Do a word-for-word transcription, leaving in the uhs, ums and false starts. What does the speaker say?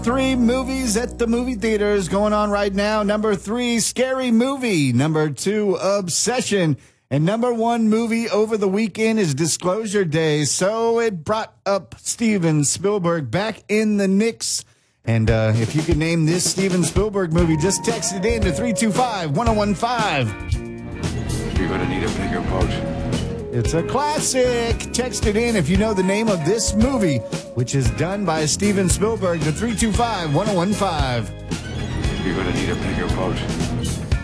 Three movies at the movie theaters going on right now. Number three, Scary Movie. Number two, Obsession. And number one movie over the weekend is Disclosure Day. So it brought up Steven Spielberg back in the mix. And uh, if you could name this Steven Spielberg movie, just text it in to three two five, one oh one five. You're going to need a bigger boat. It's a classic. Text it in if you know the name of this movie, which is done by Steven Spielberg, to three two five, one oh one five. You're going to need a bigger boat.